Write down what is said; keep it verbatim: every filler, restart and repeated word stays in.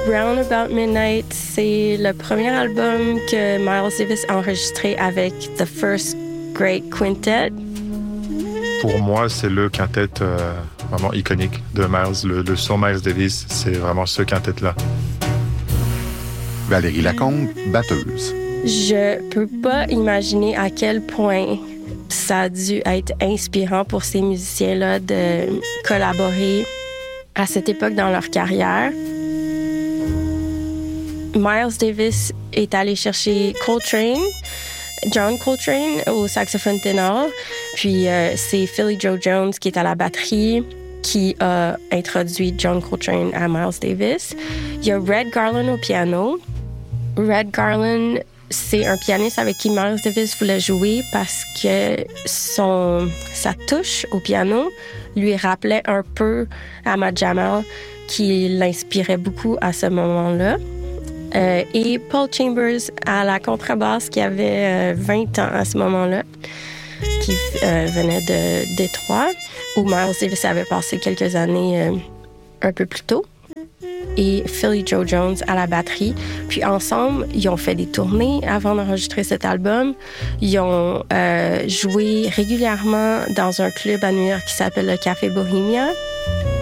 Round About Midnight, c'est le premier album que Miles Davis a enregistré avec The First Great Quintet. Pour moi, c'est le quintet euh, vraiment iconique de Miles. Le, le son Miles Davis, c'est vraiment ce quintet-là. Valérie Lacombe, batteuse. Je peux pas imaginer à quel point ça a dû être inspirant pour ces musiciens-là de collaborer à cette époque dans leur carrière. Miles Davis est allé chercher Coltrane, John Coltrane au saxophone ténor, puis euh, c'est Philly Joe Jones qui est à la batterie qui a introduit John Coltrane à Miles Davis. Il y a Red Garland au piano. Red Garland, c'est un pianiste avec qui Miles Davis voulait jouer parce que son, sa touche au piano lui rappelait un peu Ahmad Jamal, qui l'inspirait beaucoup à ce moment-là. Euh, et Paul Chambers à la contrebasse, qui avait euh, vingt ans à ce moment-là, qui euh, venait de Détroit, où Miles Davis avait passé quelques années euh, un peu plus tôt. Et Philly Joe Jones à la batterie. Puis ensemble, ils ont fait des tournées avant d'enregistrer cet album. Ils ont euh, joué régulièrement dans un club à New York qui s'appelle le Café Bohemia.